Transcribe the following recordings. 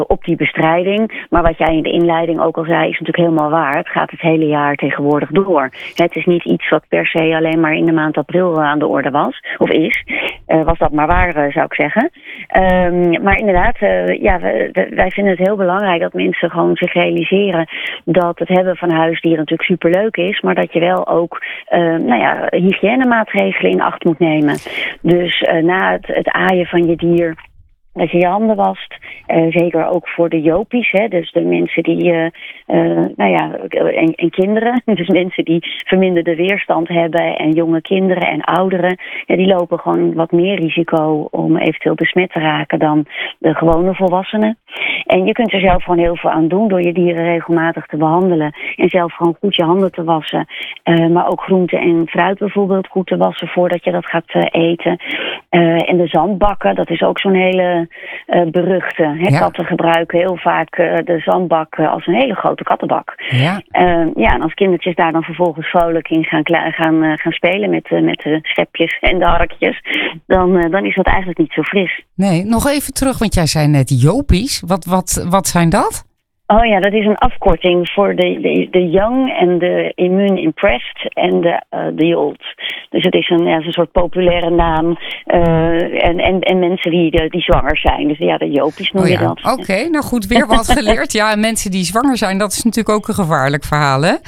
op die bestrijding. Maar wat jij in de inleiding ook al zei, is natuurlijk helemaal waar. Het gaat het hele jaar tegenwoordig door. Het is niet iets wat per se alleen maar in de maand april aan de orde was. Of is. Was dat maar waar, zou ik zeggen. Maar inderdaad, wij vinden het heel belangrijk dat mensen gewoon zich realiseren dat het hebben van huisdieren natuurlijk superleuk is. Maar dat je wel ook hygiënemaatregelen in acht moet nemen. Dus na het aaien van je dier, dat je je handen wast. Zeker ook voor de jopies, dus de mensen die, en kinderen. Dus mensen die verminderde weerstand hebben en jonge kinderen en ouderen. Ja, die lopen gewoon wat meer risico om eventueel besmet te raken dan de gewone volwassenen. En je kunt er zelf gewoon heel veel aan doen door je dieren regelmatig te behandelen. En zelf gewoon goed je handen te wassen. Maar ook groente en fruit bijvoorbeeld goed te wassen voordat je dat gaat eten. En de zandbakken, dat is ook zo'n hele beruchte. Katten gebruiken heel vaak de zandbak als een hele grote kattenbak. Ja. En als kindertjes daar dan vervolgens vrolijk in gaan spelen met de schepjes en de harkjes, dan is dat eigenlijk niet zo fris. Nee, nog even terug, want jij zei net jopies. Wat zijn dat? Oh ja, dat is een afkorting voor de young en de immune impressed en de old. Dus het is een soort populaire naam. En mensen die zwanger zijn. Dus ja, de jopies noem je dat. Oké, nou goed, weer wat geleerd. Ja, en mensen die zwanger zijn, dat is natuurlijk ook een gevaarlijk verhaal, hè?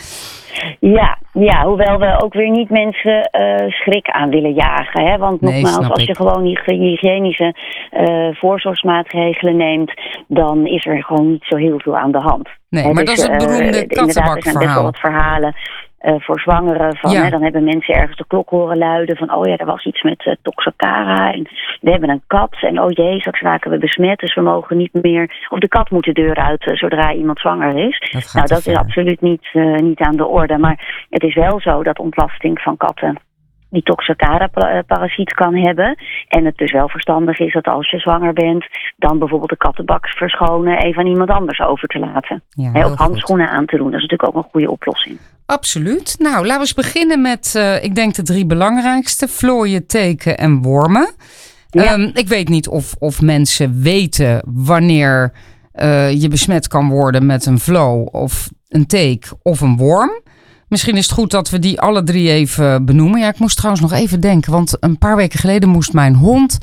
Ja, hoewel we ook weer niet mensen schrik aan willen jagen. Hè? Want nogmaals, als je gewoon hygiënische voorzorgsmaatregelen neemt, dan is er gewoon niet zo heel veel aan de hand. Nee, maar dus, dat is het beroemde kattenbakverhaal. Er zijn best wel wat verhalen voor zwangeren. Dan hebben mensen ergens de klok horen luiden van er was iets met Toxocara. En we hebben een kat. En oh jee, straks raken we besmet. Dus we mogen niet meer. Of de kat moet de deur uit zodra iemand zwanger is. Dat is absoluut niet aan de orde. Maar het is wel zo dat ontlasting van katten die Toxocara-parasiet kan hebben. En het dus wel verstandig is dat als je zwanger bent, dan bijvoorbeeld de kattenbak verschonen even aan iemand anders over te laten. Ja, of handschoenen aan te doen. Dat is natuurlijk ook een goede oplossing. Absoluut. Nou, laten we eens beginnen met, ik denk de 3 belangrijkste. Vlooien, teken en wormen. Ja. Ik weet niet of mensen weten wanneer je besmet kan worden met een vloo of een teek of een worm. Misschien is het goed dat we die alle 3 even benoemen. Ja, ik moest trouwens nog even denken, want een paar weken geleden moest mijn hond,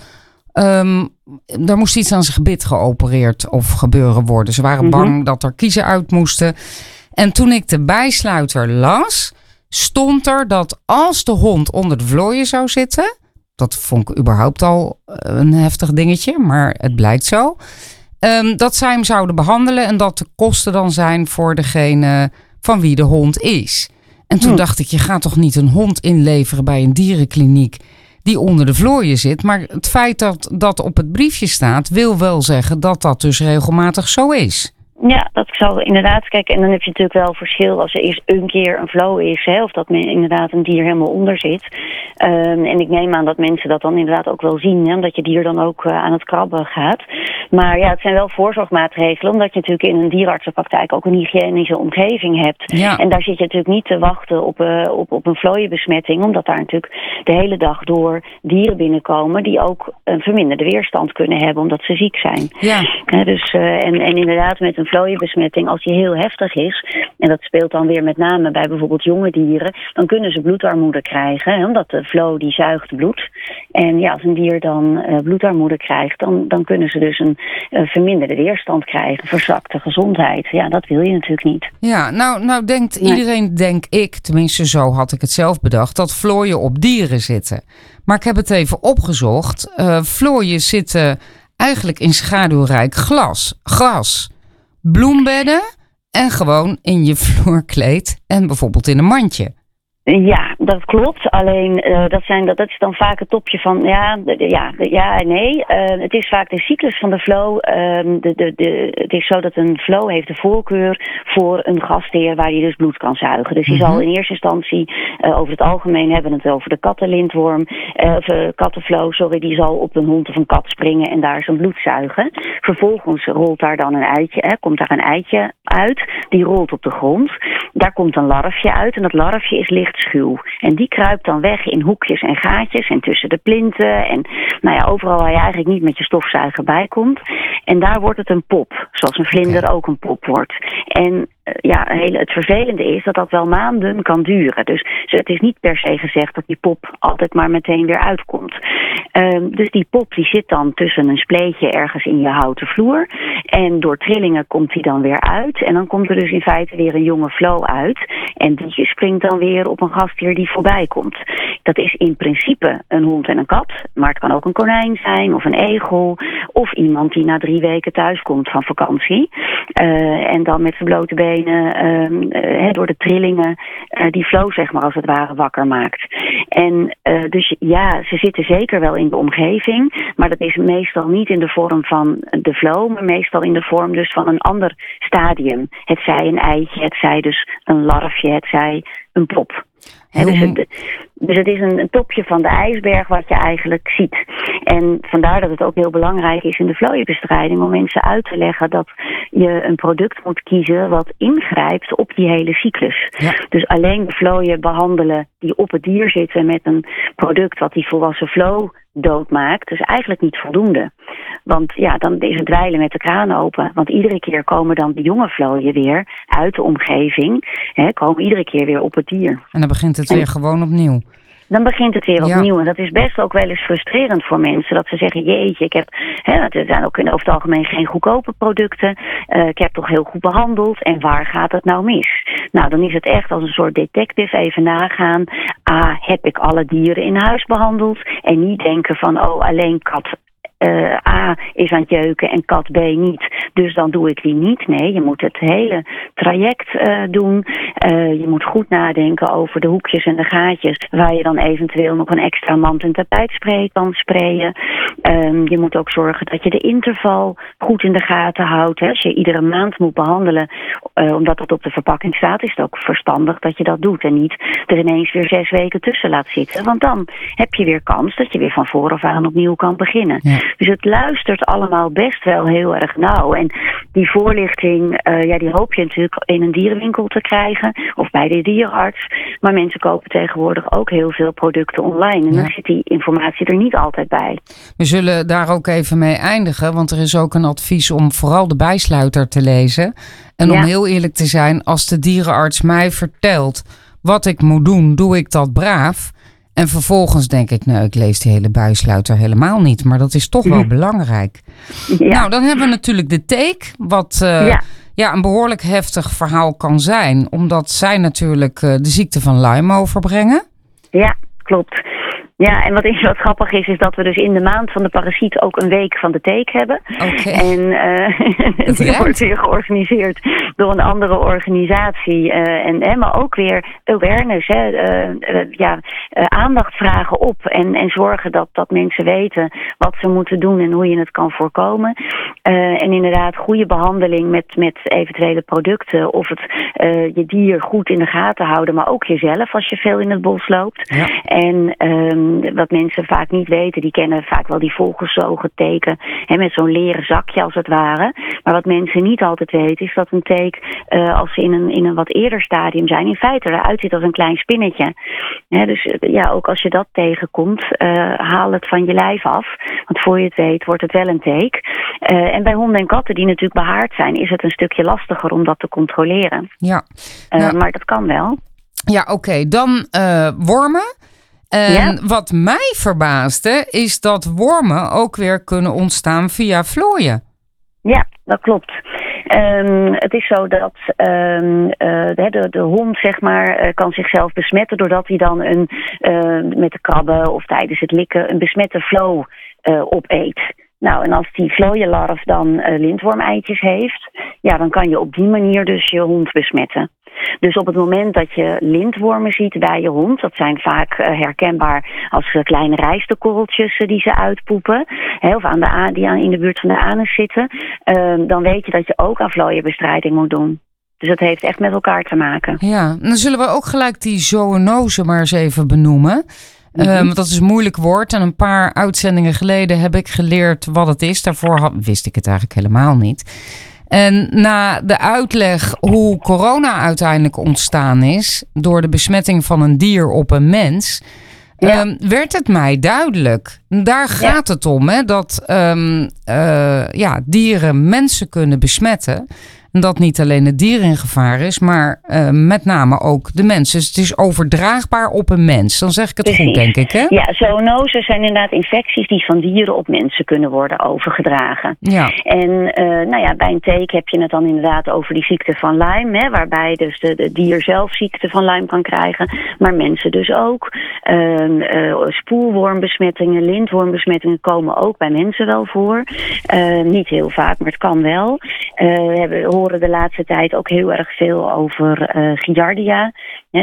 daar moest iets aan zijn gebit geopereerd of gebeuren worden. Ze waren bang dat er kiezen uit moesten. En toen ik de bijsluiter las, stond er dat als de hond onder de vlooien zou zitten, dat vond ik überhaupt al een heftig dingetje, maar het blijkt zo, dat zij hem zouden behandelen en dat de kosten dan zijn voor degene van wie de hond is. En toen dacht ik, je gaat toch niet een hond inleveren bij een dierenkliniek die onder de vlooien zit. Maar het feit dat dat op het briefje staat, wil wel zeggen dat dat dus regelmatig zo is. Ja, dat zou inderdaad. Kijk, en dan heb je natuurlijk wel verschil als er eerst een keer een flow is, of dat inderdaad een dier helemaal onder zit. En ik neem aan dat mensen dat dan inderdaad ook wel zien, omdat je dier dan ook aan het krabben gaat. Maar ja, het zijn wel voorzorgmaatregelen, omdat je natuurlijk in een dierenartsenpraktijk ook een hygiënische omgeving hebt. Ja. En daar zit je natuurlijk niet te wachten op een vlooienbesmetting, omdat daar natuurlijk de hele dag door dieren binnenkomen die ook een verminderde weerstand kunnen hebben, omdat ze ziek zijn. Ja. Dus, en inderdaad met een vlooienbesmetting, als die heel heftig is, en dat speelt dan weer met name bij bijvoorbeeld jonge dieren, dan kunnen ze bloedarmoede krijgen, omdat de vloo die zuigt bloed. En ja, als een dier dan bloedarmoede krijgt, dan kunnen ze dus een verminderde weerstand krijgen, verzwakte gezondheid. Ja, dat wil je natuurlijk niet. Ja, nou denkt iedereen, denk ik, tenminste zo had ik het zelf bedacht, dat vlooien op dieren zitten. Maar ik heb het even opgezocht. Vlooien zitten eigenlijk in schaduwrijk gras, bloembedden en gewoon in je vloerkleed en bijvoorbeeld in een mandje. Ja, dat klopt. Alleen dat is dan vaak het topje van ja en nee. Het is vaak de cyclus van de flow. Het is zo dat een flow heeft de voorkeur voor een gastheer waar hij dus bloed kan zuigen. Dus die zal in eerste instantie, over het algemeen hebben we het over de kattenlintworm, kattenflow, die zal op een hond of een kat springen en daar zijn bloed zuigen. Vervolgens rolt daar dan een eitje, komt daar een eitje uit. Die rolt op de grond. Daar komt een larfje uit en dat larfje is licht nachtschuw. En die kruipt dan weg in hoekjes en gaatjes en tussen de plinten. En overal waar je eigenlijk niet met je stofzuiger bij komt. En daar wordt het een pop, zoals een vlinder ook een pop wordt. En het vervelende is dat dat wel maanden kan duren. Dus het is niet per se gezegd dat die pop altijd maar meteen weer uitkomt. Dus die pop die zit dan tussen een spleetje ergens in je houten vloer. En door trillingen komt die dan weer uit. En dan komt er dus in feite weer een jonge flow uit. En die springt dan weer op een gastheer die voorbij komt. Dat is in principe een hond en een kat. Maar het kan ook een konijn zijn of een egel. Of iemand die na 3 weken thuis komt van vakantie. En dan met zijn blote benen door de trillingen die flow zeg maar als het ware wakker maakt. En dus ja, ze zitten zeker wel in de omgeving. Maar dat is meestal niet in de vorm van de flow. Maar meestal in de vorm dus van een ander stadium. Het zij een eitje, het zij dus een larfje, het zij een pop. Dus het is een topje van de ijsberg wat je eigenlijk ziet. En vandaar dat het ook heel belangrijk is in de vlooienbestrijding om mensen uit te leggen dat je een product moet kiezen wat ingrijpt op die hele cyclus. Ja. Dus alleen de vlooien behandelen die op het dier zitten met een product wat die volwassen flow doodmaakt, dus eigenlijk niet voldoende. Want ja, dan is het dweilen met de kraan open. Want iedere keer komen dan de jonge vlooien weer uit de omgeving. Komen iedere keer weer op het dier. En dan begint het weer gewoon opnieuw. Dan begint het weer opnieuw. En dat is best ook wel eens frustrerend voor mensen. Dat ze zeggen, jeetje, er zijn ook over het algemeen geen goedkope producten. Ik heb toch heel goed behandeld. En waar gaat het nou mis? Nou, dan is het echt als een soort detective even nagaan. Heb ik alle dieren in huis behandeld? En niet denken van, alleen kat A is aan het jeuken en kat B niet. Dus dan doe ik die niet. Nee, je moet het hele traject doen. Je moet goed nadenken over de hoekjes en de gaatjes waar je dan eventueel nog een extra mand- en tapijtspray kan sprayen. Je moet ook zorgen dat je de interval goed in de gaten houdt. Als je iedere maand moet behandelen, omdat dat op de verpakking staat, is het ook verstandig dat je dat doet en niet er ineens weer 6 weken tussen laat zitten. Want dan heb je weer kans dat je weer van vooraf aan opnieuw kan beginnen. Ja. Dus het luistert allemaal best wel heel erg nauw. En die voorlichting, die hoop je natuurlijk in een dierenwinkel te krijgen of bij de dierenarts. Maar mensen kopen tegenwoordig ook heel veel producten online. En dan zit die informatie er niet altijd bij. We zullen daar ook even mee eindigen, want er is ook een advies om vooral de bijsluiter te lezen. En om heel eerlijk te zijn, als de dierenarts mij vertelt wat ik moet doen, doe ik dat braaf. En vervolgens denk ik, ik lees die hele bijsluiter helemaal niet. Maar dat is toch wel belangrijk. Ja. Nou, dan hebben we natuurlijk de teek. Wat een behoorlijk heftig verhaal kan zijn. Omdat zij natuurlijk de ziekte van Lyme overbrengen. Ja, klopt. Ja, en wat grappig is dat we dus in de maand van de parasiet ook een week van de teek hebben. Okay. En die wordt weer georganiseerd door een andere organisatie. Maar ook weer awareness, aandacht vragen op en zorgen dat mensen weten wat ze moeten doen en hoe je het kan voorkomen. En inderdaad goede behandeling met eventuele producten of je dier goed in de gaten houden, maar ook jezelf als je veel in het bos loopt. Ja. En wat mensen vaak niet weten, die kennen vaak wel die volgezogen teken met zo'n leren zakje als het ware. Maar wat mensen niet altijd weten is dat een teek, als ze in een wat eerder stadium zijn, in feite eruit ziet als een klein spinnetje. Dus ook als je dat tegenkomt, haal het van je lijf af. Want voor je het weet wordt het wel een teek. En bij honden en katten die natuurlijk behaard zijn, is het een stukje lastiger om dat te controleren. Ja. Maar dat kan wel. Ja, oké. Dan wormen. En wat mij verbaasde is dat wormen ook weer kunnen ontstaan via vlooien. Ja, dat klopt. Het is zo dat de hond zeg maar kan zichzelf besmetten doordat hij dan met de krabben of tijdens het likken een besmette flow opeet. Nou, en als die vlooienlarf dan lintwormeitjes heeft, dan kan je op die manier dus je hond besmetten. Dus op het moment dat je lintwormen ziet bij je hond, dat zijn vaak herkenbaar als kleine rijstekorreltjes die ze uitpoepen, of die in de buurt van de anus zitten, dan weet je dat je ook aan vlooienbestrijding moet doen. Dus dat heeft echt met elkaar te maken. Ja, dan zullen we ook gelijk die zoonose maar eens even benoemen. Want dat is een moeilijk woord. En een paar uitzendingen geleden heb ik geleerd wat het is. Daarvoor wist ik het eigenlijk helemaal niet. En na de uitleg hoe corona uiteindelijk ontstaan is, door de besmetting van een dier op een mens, werd het mij duidelijk. Daar gaat het om, hè, dat dieren mensen kunnen besmetten. En dat niet alleen het dier in gevaar is, maar met name ook de mens. Dus het is overdraagbaar op een mens. Dan zeg ik het goed, denk ik, hè? Ja, zoonoses zijn inderdaad infecties die van dieren op mensen kunnen worden overgedragen. Ja. En bij een teken heb je het dan inderdaad over die ziekte van Lyme, hè, waarbij dus de dier zelf ziekte van Lyme kan krijgen, maar mensen dus ook. Spoelwormbesmettingen, lintwormbesmettingen komen ook bij mensen wel voor. Niet heel vaak, maar het kan wel. We horen de laatste tijd ook heel erg veel over Giardia.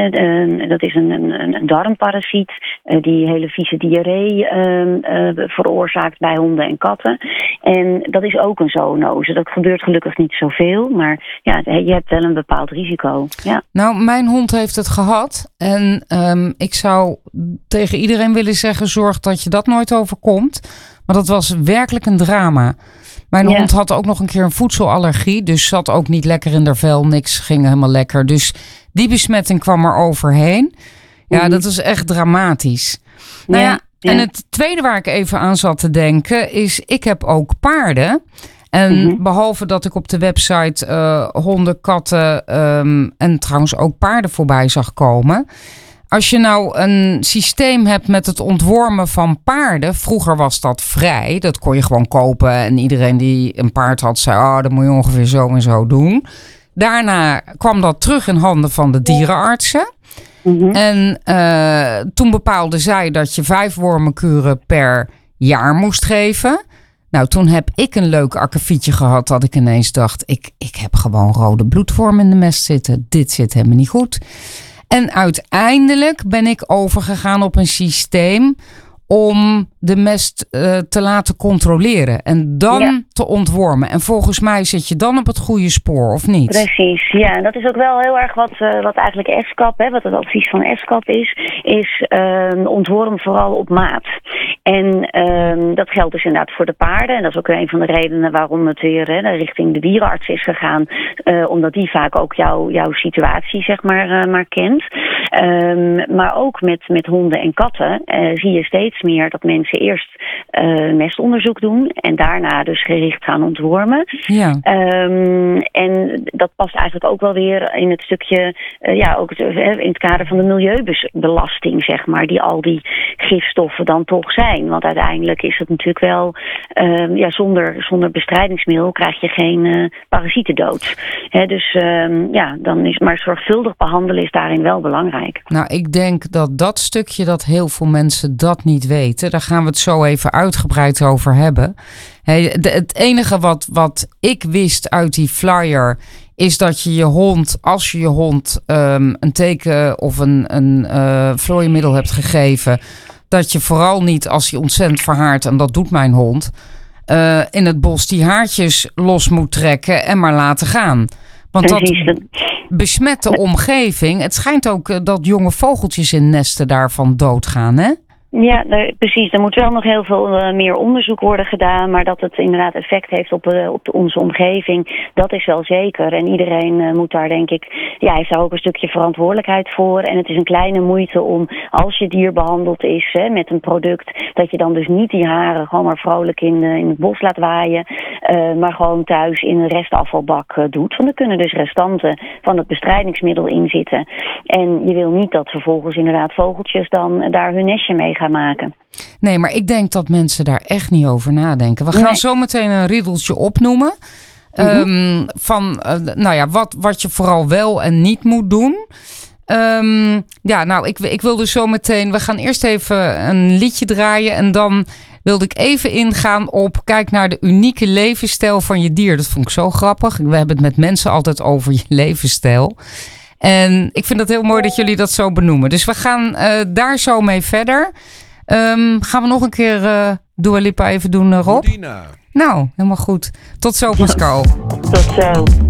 Dat is een darmparasiet die hele vieze diarree veroorzaakt bij honden en katten. En dat is ook een zoonose. Dat gebeurt gelukkig niet zoveel, maar ja, je hebt wel een bepaald risico. Ja. Nou, mijn hond heeft het gehad. En ik zou tegen iedereen willen zeggen, zorg dat je dat nooit overkomt. Maar dat was werkelijk een drama. Mijn hond had ook nog een keer een voedselallergie. Dus zat ook niet lekker in haar vel. Niks ging helemaal lekker. Dus die besmetting kwam er overheen. Ja, dat is echt dramatisch. Nou ja, en het tweede waar ik even aan zat te denken is, ik heb ook paarden. En behalve dat ik op de website honden, katten en trouwens ook paarden voorbij zag komen. Als je nou een systeem hebt met het ontwormen van paarden. Vroeger was dat vrij. Dat kon je gewoon kopen. En iedereen die een paard had zei, dat moet je ongeveer zo en zo doen. Daarna kwam dat terug in handen van de dierenartsen. En toen bepaalde zij dat je 5 wormenkuren per jaar moest geven. Nou, toen heb ik een leuk akkefietje gehad dat ik ineens dacht, ik heb gewoon rode bloedvorm in de mest zitten. Dit zit helemaal niet goed. En uiteindelijk ben ik overgegaan op een systeem om de mest te laten controleren. En dan te ontwormen. En volgens mij zit je dan op het goede spoor, of niet? Precies, ja. En dat is ook wel heel erg wat eigenlijk ESCAP, wat het advies van ESCAP is ontworm vooral op maat. En dat geldt dus inderdaad voor de paarden. En dat is ook een van de redenen waarom het weer richting de dierenarts is gegaan. Omdat die vaak ook jouw situatie, zeg maar kent. Maar ook met honden en katten zie je steeds meer dat mensen eerst mestonderzoek doen en daarna dus gericht gaan ontwormen. Ja. En dat past eigenlijk ook wel weer in het stukje, ook in het kader van de milieubelasting, zeg maar, die al die gifstoffen dan toch zijn. Want uiteindelijk is het natuurlijk wel, zonder bestrijdingsmiddel krijg je geen parasietendood. Dus dan is maar zorgvuldig behandelen is daarin wel belangrijk. Nou, ik denk dat stukje dat heel veel mensen dat niet weten. Daar gaan we het zo even uitgebreid over hebben. Het enige wat ik wist uit die flyer is dat je hond, als je hond een teken of een vlooienmiddel hebt gegeven, dat je vooral niet als hij ontzettend verhaart, en dat doet mijn hond, in het bos die haartjes los moet trekken en maar laten gaan. Want dat besmet de omgeving. Het schijnt ook dat jonge vogeltjes in nesten daarvan doodgaan, hè? Ja, precies. Er moet wel nog heel veel meer onderzoek worden gedaan. Maar dat het inderdaad effect heeft op onze omgeving, dat is wel zeker. En iedereen moet daar, denk ik, heeft daar ook een stukje verantwoordelijkheid voor. En het is een kleine moeite om, als je dier behandeld is met een product, dat je dan dus niet die haren gewoon maar vrolijk in het bos laat waaien. Maar gewoon thuis in een restafvalbak doet. Want er kunnen dus restanten van het bestrijdingsmiddel in zitten. En je wil niet dat vervolgens inderdaad vogeltjes dan daar hun nestje mee gaan maken. Nee, maar ik denk dat mensen daar echt niet over nadenken. We gaan zo meteen een riedeltje opnoemen. Wat je vooral wel en niet moet doen. Ik wilde zo meteen. We gaan eerst even een liedje draaien. En dan wilde ik even ingaan op, kijk naar de unieke levensstijl van je dier. Dat vond ik zo grappig. We hebben het met mensen altijd over je levensstijl. En ik vind het heel mooi dat jullie dat zo benoemen. Dus we gaan daar zo mee verder. Gaan we nog een keer Dua Lipa even doen, Rob? Modena. Nou, helemaal goed. Tot zo, Pascal. Tot zo.